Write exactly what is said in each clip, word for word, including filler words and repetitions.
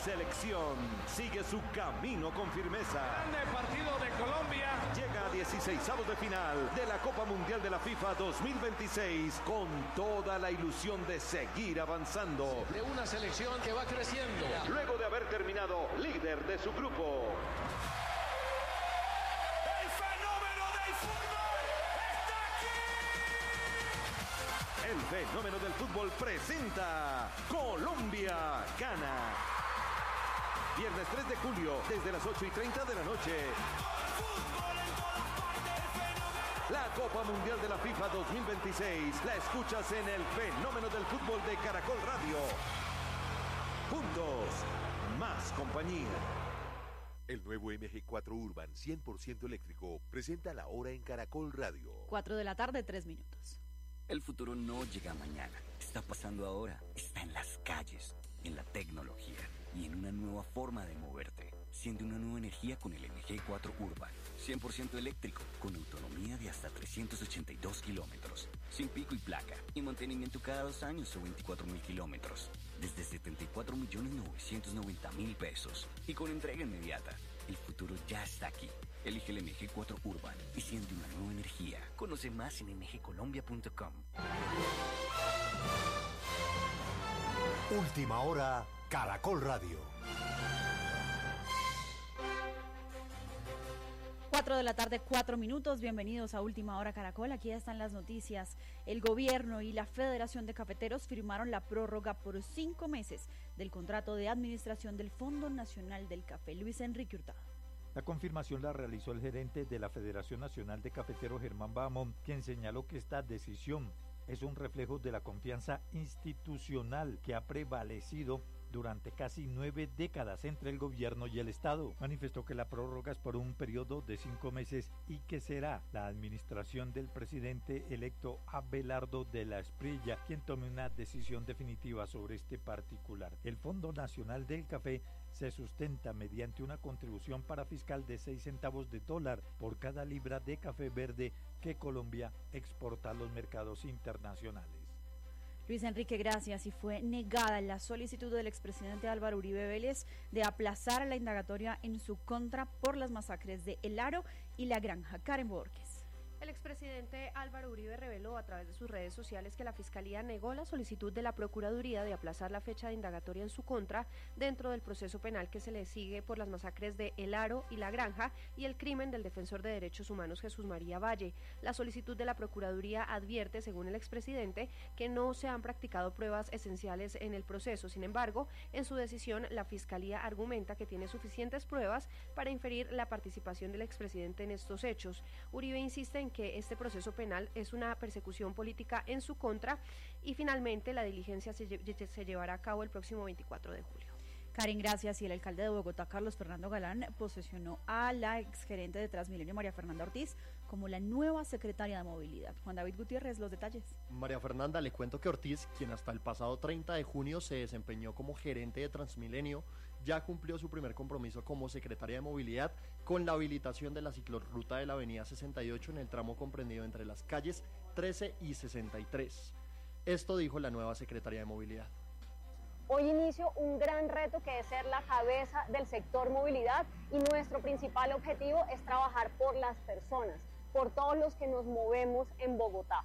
selección sigue su camino con firmeza. Grande partido de Colombia. Llega a dieciseisavos de final de la Copa Mundial de la FIFA dos mil veintiséis con toda la ilusión de seguir avanzando. De una selección que va creciendo. Luego de haber terminado líder de su grupo. ¡El fenómeno del fútbol está aquí! El fenómeno del fútbol presenta Colombia gana. Viernes tres de julio, desde las ocho y treinta de la noche. La Copa Mundial de la FIFA dos mil veintiséis la escuchas en el fenómeno del fútbol de Caracol Radio. Juntos, más compañía. El nuevo M G cuatro Urban cien por ciento eléctrico presenta la hora en Caracol Radio. cuatro de la tarde, tres minutos. El futuro no llega mañana, está pasando ahora, está en las calles, en la tecnología y en una nueva forma de moverte. Siente una nueva energía con el M G cuatro Urban, cien por ciento eléctrico, con autonomía de hasta trescientos ochenta y dos kilómetros, sin pico y placa, y mantenimiento cada dos años o veinticuatro mil kilómetros, desde setenta y cuatro millones novecientos noventa mil pesos, y con entrega inmediata. El futuro ya está aquí. Elige el M G cuatro Urban y siente una nueva energía. Conoce más en m g colombia punto com. Última hora, Caracol Radio. cuatro de la tarde, cuatro minutos. Bienvenidos a Última Hora Caracol. Aquí están las noticias. El gobierno y la Federación de Cafeteros firmaron la prórroga por cinco meses del contrato de administración del Fondo Nacional del Café. Luis Enrique Hurtado. La confirmación la realizó el gerente de la Federación Nacional de Cafeteros, Germán Bahamón, quien señaló que esta decisión es un reflejo de la confianza institucional que ha prevalecido durante casi nueve décadas entre el gobierno y el Estado. Manifestó que la prórroga es por un periodo de cinco meses y que será la administración del presidente electo Abelardo de la Espriella quien tome una decisión definitiva sobre este particular. El Fondo Nacional del Café se sustenta mediante una contribución para fiscal de seis centavos de dólar por cada libra de café verde que Colombia exporta a los mercados internacionales. Luis Enrique, gracias. Y fue negada la solicitud del expresidente Álvaro Uribe Vélez de aplazar la indagatoria en su contra por las masacres de El Aro y La Granja. Karen Borges. El expresidente Álvaro Uribe reveló a través de sus redes sociales que la Fiscalía negó la solicitud de la Procuraduría de aplazar la fecha de indagatoria en su contra dentro del proceso penal que se le sigue por las masacres de El Aro y La Granja y el crimen del defensor de derechos humanos Jesús María Valle. La solicitud de la Procuraduría advierte, según el expresidente, que no se han practicado pruebas esenciales en el proceso. Sin embargo, en su decisión, la Fiscalía argumenta que tiene suficientes pruebas para inferir la participación del expresidente en estos hechos. Uribe insiste en que este proceso penal es una persecución política en su contra y finalmente la diligencia se, lle- se llevará a cabo el próximo veinticuatro de julio. Karen, gracias. Y el alcalde de Bogotá, Carlos Fernando Galán, posesionó a la exgerente de Transmilenio, María Fernanda Ortiz, como la nueva secretaria de Movilidad. Juan David Gutiérrez, los detalles. María Fernanda, le cuento que Ortiz, quien hasta el pasado treinta de junio se desempeñó como gerente de Transmilenio, ya cumplió su primer compromiso como secretaria de Movilidad con la habilitación de la ciclorruta de la avenida sesenta y ocho en el tramo comprendido entre las calles trece y sesenta y tres. Esto dijo la nueva secretaria de Movilidad. Hoy inicio un gran reto que es ser la cabeza del sector movilidad y nuestro principal objetivo es trabajar por las personas, por todos los que nos movemos en Bogotá.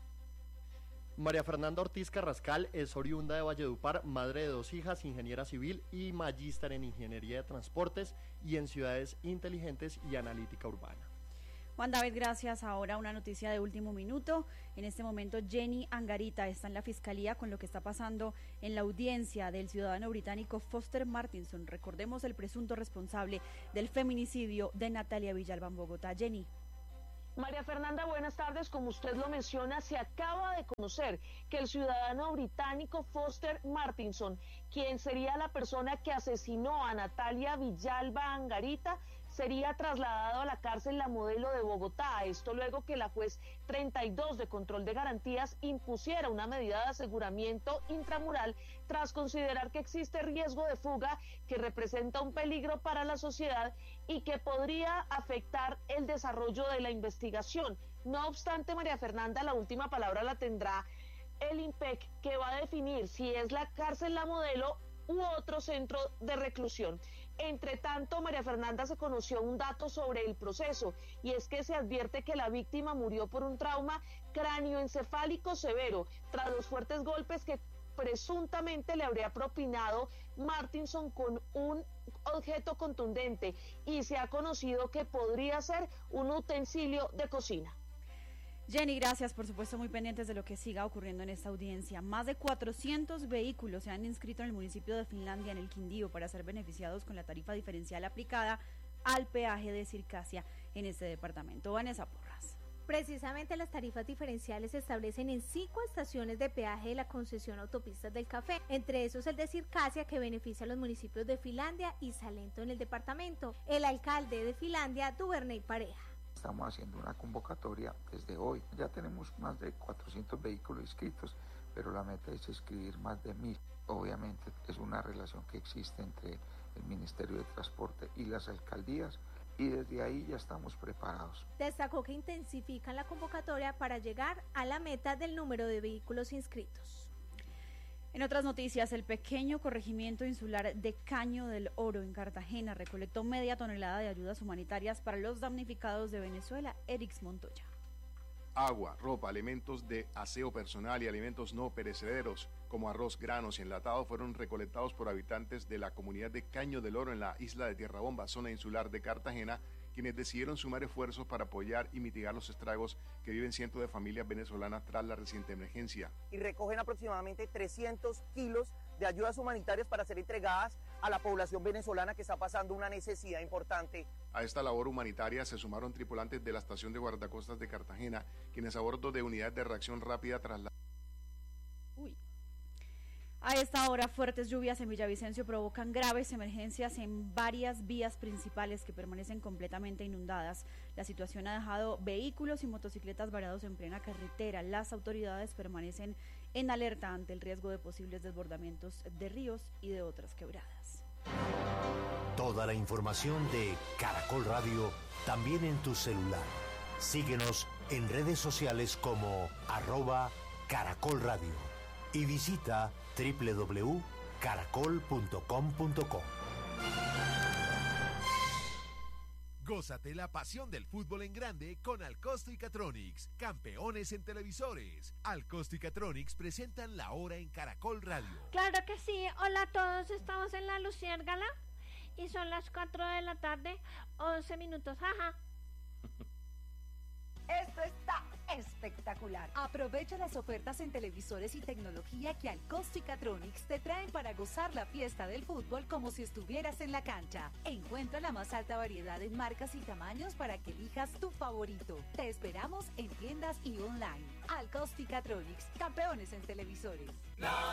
María Fernanda Ortiz Carrascal es oriunda de Valledupar, madre de dos hijas, ingeniera civil y magíster en ingeniería de transportes y en ciudades inteligentes y analítica urbana. Juan David, gracias. Ahora una noticia de último minuto. En este momento Jenny Angarita está en la fiscalía con lo que está pasando en la audiencia del ciudadano británico Foster Martinson. Recordemos, el presunto responsable del feminicidio de Natalia Villalba en Bogotá. Jenny. María Fernanda, buenas tardes. Como usted lo menciona, se acaba de conocer que el ciudadano británico Foster Martinson, quien sería la persona que asesinó a Natalia Villalba Angarita, sería trasladado a la cárcel La Modelo de Bogotá. Esto luego que la juez treinta y dos de control de garantías impusiera una medida de aseguramiento intramural tras considerar que existe riesgo de fuga que representa un peligro para la sociedad y que podría afectar el desarrollo de la investigación. No obstante, María Fernanda, la última palabra la tendrá el IMPEC, que va a definir si es la cárcel La Modelo u otro centro de reclusión. Entre tanto, María Fernanda, se conoció un dato sobre el proceso, y es que se advierte que la víctima murió por un trauma cráneoencefálico severo tras los fuertes golpes que presuntamente le habría propinado Martinson con un objeto contundente, y se ha conocido que podría ser un utensilio de cocina. Jenny, gracias, por supuesto muy pendientes de lo que siga ocurriendo en esta audiencia. Más de cuatrocientos vehículos se han inscrito en el municipio de Finlandia, en el Quindío, para ser beneficiados con la tarifa diferencial aplicada al peaje de Circasia en este departamento. Vanessa Porras. Precisamente las tarifas diferenciales se establecen en cinco estaciones de peaje de la concesión Autopistas del Café, entre esos el de Circasia, que beneficia a los municipios de Finlandia y Salento en el departamento. El alcalde de Finlandia, Duvernay Pareja. Estamos haciendo una convocatoria desde hoy. Ya tenemos más de cuatrocientos vehículos inscritos, pero la meta es inscribir más de mil. Obviamente es una relación que existe entre el Ministerio de Transporte y las alcaldías, y desde ahí ya estamos preparados. Destacó que intensifican la convocatoria para llegar a la meta del número de vehículos inscritos. En otras noticias, el pequeño corregimiento insular de Caño del Oro en Cartagena recolectó media tonelada de ayudas humanitarias para los damnificados de Venezuela. Erix Montoya. Agua, ropa, elementos de aseo personal y alimentos no perecederos como arroz, granos y enlatados fueron recolectados por habitantes de la comunidad de Caño del Oro en la isla de Tierra Bomba, zona insular de Cartagena, quienes decidieron sumar esfuerzos para apoyar y mitigar los estragos que viven cientos de familias venezolanas tras la reciente emergencia. Y recogen aproximadamente trescientos kilos de ayudas humanitarias para ser entregadas a la población venezolana que está pasando una necesidad importante. A esta labor humanitaria se sumaron tripulantes de la estación de guardacostas de Cartagena, quienes a bordo de unidades de reacción rápida tras la... Uy. A esta hora, fuertes lluvias en Villavicencio provocan graves emergencias en varias vías principales que permanecen completamente inundadas. La situación ha dejado vehículos y motocicletas varados en plena carretera. Las autoridades permanecen en alerta ante el riesgo de posibles desbordamientos de ríos y de otras quebradas. Toda la información de Caracol Radio también en tu celular. Síguenos en redes sociales como arroba Caracol Radio y visita doble u doble u doble u punto caracol punto com punto co. Gózate la pasión del fútbol en grande con Alcosto y Catronics, campeones en televisores. Alcosto y Catronics presentan La Hora en Caracol Radio. Claro que sí. Hola a todos, estamos en La Luciérgala y son las cuatro de la tarde, once minutos, jaja. Esto está espectacular. Aprovecha las ofertas en televisores y tecnología que Alcosto y Catronics te traen para gozar la fiesta del fútbol como si estuvieras en la cancha. Encuentra la más alta variedad en marcas y tamaños para que elijas tu favorito. Te esperamos en tiendas y online. Alcosto y Catronics, campeones en televisores. La